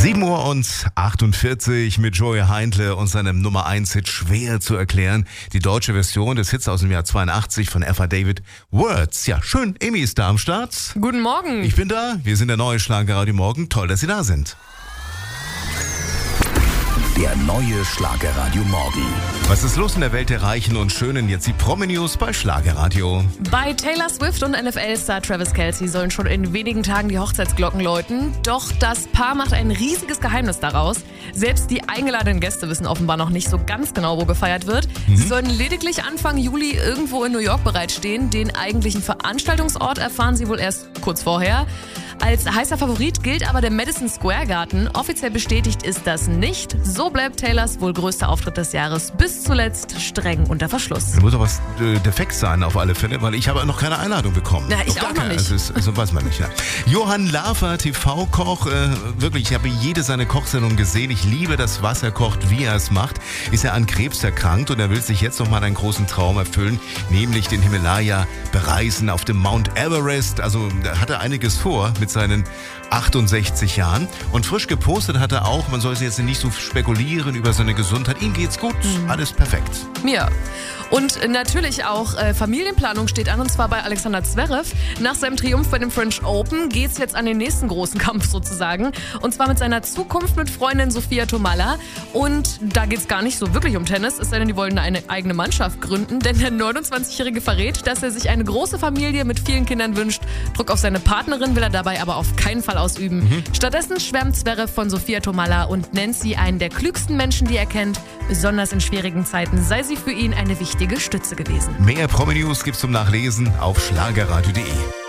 7:48 mit Joey Heindle und seinem Nummer 1 Hit schwer zu erklären. Die deutsche Version des Hits aus dem Jahr 82 von F.A. David, Words. Ja, schön, Amy ist da am Start. Guten Morgen. Ich bin da, wir sind der neue Schlagerradio Morgen. Toll, dass Sie da sind. Der neue Schlagerradio Morgen. Was ist los in der Welt der Reichen und Schönen? Jetzt die Promi-News bei Schlagerradio. Bei Taylor Swift und NFL-Star Travis Kelce sollen schon in wenigen Tagen die Hochzeitsglocken läuten. Doch das Paar macht ein riesiges Geheimnis daraus. Selbst die eingeladenen Gäste wissen offenbar noch nicht so ganz genau, wo gefeiert wird. Sie sollen lediglich Anfang Juli irgendwo in New York bereitstehen. Den eigentlichen Veranstaltungsort erfahren sie wohl erst kurz vorher. Als heißer Favorit gilt aber der Madison Square Garden. Offiziell bestätigt ist das nicht. So bleibt Taylors wohl größter Auftritt des Jahres bis zuletzt streng unter Verschluss. Da muss doch was defekt sein auf alle Fälle, weil ich habe noch keine Einladung bekommen. Na, ich auch noch nicht. Also weiß man nicht. Ja. Johann Lafer, TV-Koch, wirklich, ich habe jede seiner Kochsendungen gesehen. Ich liebe das, was er kocht, wie er es macht. Ist er an Krebs erkrankt und er will sich jetzt nochmal einen großen Traum erfüllen, nämlich den Himalaya bereisen auf dem Mount Everest. Also da hat er einiges vor mit seinen 68 Jahren. Und frisch gepostet hat er auch, man soll sich jetzt nicht so spekulieren über seine Gesundheit. Ihm geht's gut, alles perfekt. Ja. Und natürlich auch Familienplanung steht an, und zwar bei Alexander Zverev. Nach seinem Triumph bei dem French Open geht's jetzt an den nächsten großen Kampf sozusagen. Und zwar mit seiner Zukunft mit Freundin Sophia Tomalla. Und da geht's gar nicht so wirklich um Tennis, es sei denn, die wollen eine eigene Mannschaft gründen. Denn der 29-Jährige verrät, dass er sich eine große Familie mit vielen Kindern wünscht. Druck auf seine Partnerin will er dabei aber auf keinen Fall ausüben. Stattdessen schwärmt Zverev von Sophia Tomalla und nennt sie einen der klügsten Menschen, die er kennt. Besonders in schwierigen Zeiten sei sie für ihn eine wichtige Stütze gewesen. Mehr Promi-News gibt's zum Nachlesen auf schlagerradio.de.